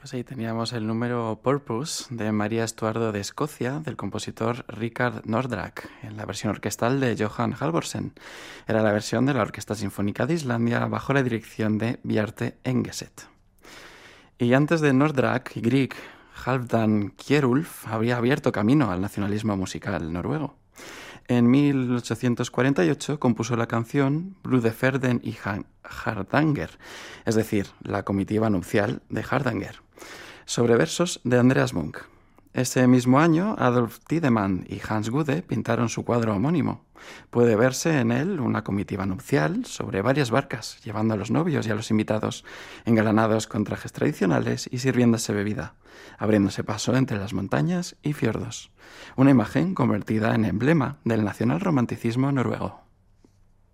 Pues ahí teníamos el número Purpose de María Estuardo de Escocia, del compositor Richard Nordraak, en la versión orquestal de Johan Halvorsen. Era la versión de la Orquesta Sinfónica de Islandia bajo la dirección de Bjarte Engeset. Y antes de Nordraak y Grieg, Halvdan Kjerulf habría abierto camino al nacionalismo musical noruego. En 1848 compuso la canción Brudeferden y Hardanger, es decir, la comitiva nupcial de Hardanger, sobre versos de Andreas Munch. Ese mismo año, Adolf Tiedemann y Hans Gude pintaron su cuadro homónimo. Puede verse en él una comitiva nupcial sobre varias barcas, llevando a los novios y a los invitados, engalanados con trajes tradicionales y sirviéndose bebida, abriéndose paso entre las montañas y fiordos. Una imagen convertida en emblema del nacionalromanticismo noruego.